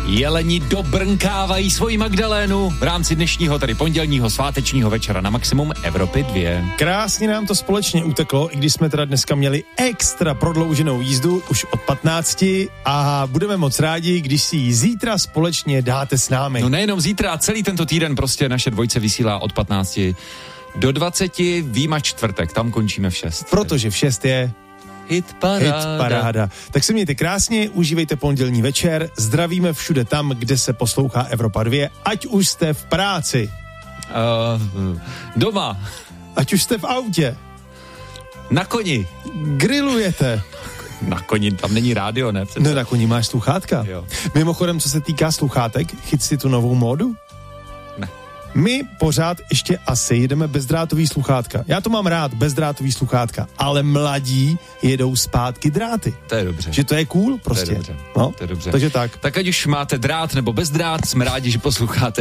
Jeleni dobrnkávají svoji Magdalénu v rámci dnešního, tedy pondělního svátečního večera na Maximum Evropy 2. Krásně nám to společně uteklo, i když jsme teda dneska měli extra prodlouženou jízdu už od 15 a budeme moc rádi, když si ji zítra společně dáte s námi. No nejenom zítra, celý tento týden prostě naše dvojce vysílá od 15 do 20, výjimač čtvrtek, tam končíme v 6. Protože v 6 je Hit paráda. Tak se mějte krásně, užívejte pondělní večer, zdravíme všude tam, kde se poslouchá Evropa 2, ať už jste v práci. Doma. Ať už jste v autě. Na koni. Grillujete. Na koni, tam není rádio, ne? No na koni máš sluchátka. Jo. Mimochodem, co se týká sluchátek, chyť si tu novou módu? Ne. My pořád ještě asi jedeme bezdrátový sluchátka. Já to mám rád, bezdrátový sluchátka, ale mladí jedou zpátky dráty. To je dobře. Že to je cool prostě. To je dobře. No, to je dobře. Takže tak. Tak ať už máte drát nebo bezdrát, jsme rádi, že posloucháte